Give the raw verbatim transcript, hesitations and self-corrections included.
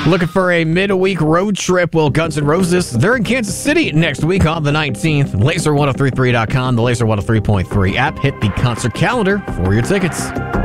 Looking for a midweek road trip? Well, Guns N' Roses, they're in Kansas City next week on the nineteenth. laser ten thirty-three dot com, the Laser one oh three point three app. Hit the concert calendar for your tickets.